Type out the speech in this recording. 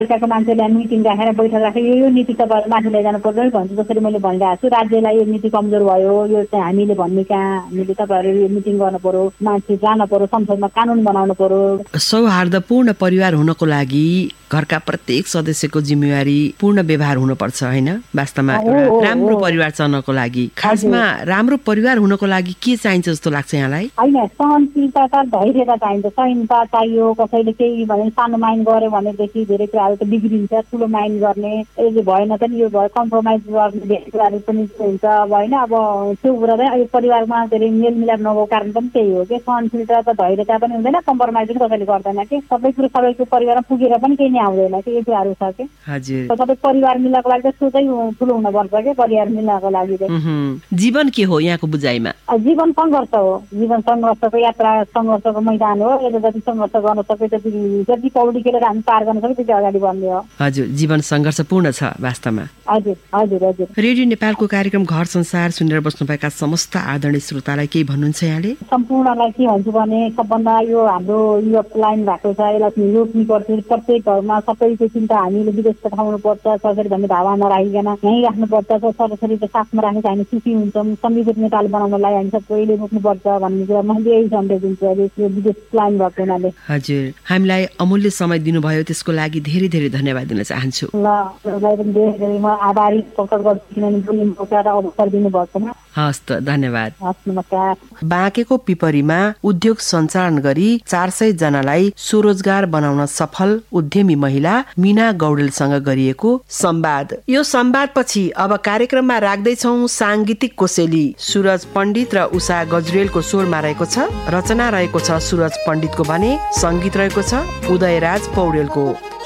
नगरपालिकाको मान्छेले मिटिङ राखेर बैठक राखेर यो नीति तपाईँहरू माथि लैजानु पर्दैन भन्छु। जसरी मैले भनिरहेको छु, राज्यलाई यो नीति कमजोर भयो, यो चाहिँ हामीले भन्ने कहाँ, हामीले तपाईँहरू यो मिटिङ गर्नु पर्यो, मान्छे जानु पर्यो, संसदमा कानुन बनाउनु पर्यो। सौहार्दपूर्ण परिवार हुनको लागि घरका प्रत्येक सदस्यको जिम्मेवारी पूर्ण व्यवहार हुनुपर्छ हैन? वास्तवमा एउटा राम्रो परिवार चल्नको लागि खासमा राम्रो परिवार हुनको लागि के चाहिन्छ जस्तो लाग्छ यहाँलाई? हैन, सहनशीलता र धैर्यता चाहिन्छ। संयमता चाहियो। कसैले केही भने सानो माइन्ड गर्यो भनेदेखि धेरै कुराहरू त बिग्रिन्छ। ठुलो माइन्ड गर्ने, यसले भएन त नि यो भयो, कम्प्रोमाइज गर्ने धेरै कुराहरू पनि हुन्छ अब हैन। अब त्यो कुरा चाहिँ यो परिवारमा धेरै मेलमिलाप नभएको कारण पनि त्यही हो कि सहनशीलता र धैर्यता पनि हुँदैन, कम्प्रोमाइज पनि कसैले गर्दैन कि। सबै कुरो सबैको परिवारमा पुगेर पनि केही आउँदैन कि, यो कुराहरू छ कि। हजुर, सबै परिवार मिल्नको लागि त सोचै ठुलो हुनुपर्छ कि परिवार मिल्नको लागि चाहिँ। जीवन के हो यहाँको बुझाइमा? जीवन सङ्घर्ष हो। जीवन सङ्घर्षको यात्रा, सङ्घर्षको मैदान हो। यसले जति सङ्घर्ष गर्न सक्यो जति पौडी खेलेर हामी पार गर्न सक्यो त्यति अगाडि बढ्ने हो। हजुर, जीवन सङ्घर्षपूर्ण छ वास्तवमा। हजुर हजुर हजुर। रेडियो नेपालको कार्यक्रम घर संसार सुनेर बस्नुभएका समस्त आदरणीय श्रोतालाई केही भन्नुहुन्छ यहाँले? सम्पूर्णलाई के भन्छु भने सबभन्दा यो हाम्रो युवा लाइन भएको छ, यसलाई रोक्नु पर्छ। प्रत्येक घरमा सबैको चिन्ता हामीले विदेश पठाउनु पर्छ। सरसरी भन्ने धावा नराखिकन यहीँ राख्नुपर्छ। सरसरी साथमा राखेको हामी सुखी हुन्छौँ। समृद्ध नेपाल बनाउनलाई हामी सबैले रोक्नुपर्छ भन्ने कुरा मैले यही सन्देश दिन्छु अहिले यो विदेश लाइन भएको हुनाले। हजुर, हामीलाई अमूल्य समय दिनुभयो, त्यसको लागि धेरै धेरै धन्यवाद दिन चाहन्छु। ल, यसलाई पनि धेरै धेरै म आभारी प्रकट गर्छु किनभने बोल्ने मौका र अवसर दिनुभएकोमा। हस् त, धन्यवाद। हस्, नमस्कार। बाँकेको पिपरीमा उद्योग सञ्चालन गरी 400 जनालाई स्वरोजगार बनाउन सफल उद्यमी महिला मीना गौडेलसँग गरिएको संवाद। यो संवादपछि अब कार्यक्रममा राख्दैछौ सांगीतिक कोसेली। सुरज पण्डित र उषा गजरेलको स्वरमा रहेको छ। रचना रहेको छ सुरज पण्डितको भने संगीत रहेको छ उदयराज पौडेलको।